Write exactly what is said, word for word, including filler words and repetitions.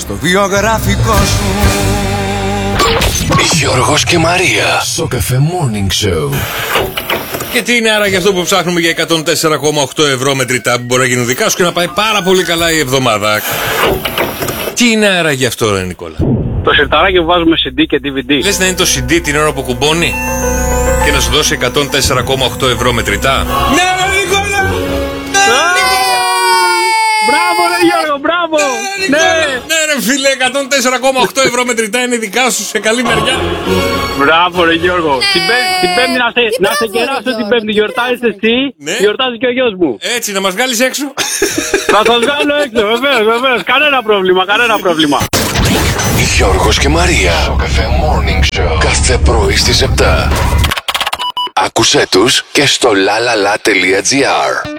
στο βιογραφικό σου. Γιώργος και Μαρία στο Cafe Morning Show. Και τι είναι άραγε αυτό που ψάχνουμε για εκατόν τέσσερα κόμμα οκτώ ευρώ μετρητά που μπορεί να γίνουν δικά σου και να πάει πάρα πολύ καλά η εβδομάδα. Τι είναι άραγε αυτό, ρε Νικόλα? Το σιρταράκι που βάζουμε σι ντι και ντι βι ντι. Λες να είναι το σι ντι την ώρα που κουμπώνει και να σου δώσει εκατόν τέσσερα κόμμα οκτώ ευρώ μετρητά? Ναι, ρε Νικόλα! Μπράβο, ρε Γιώργο, μπράβο! Ναι, ναι, ρε φίλε, εκατόν τέσσερα κόμμα οκτώ ευρώ μετρητά είναι δικά σου σε καλή μεριά. Μπράβο, ρε Γιώργο. Την Πέμπτη να σε, να σε κεράσω την Πέμπτη. Γιορτάζεις εσύ, ναι. Γιορτάζει και ο γιος μου. Έτσι, να μας βγάλεις έξω. Θα το βγάλω έξω, βεβαίως, βεβαίως. Κανένα πρόβλημα, κανένα πρόβλημα. Γιώργος και Μαρία στο Cafe Morning Show. Κάθε πρωί στις επτά. Άκουσέ τους και στο lalala.gr.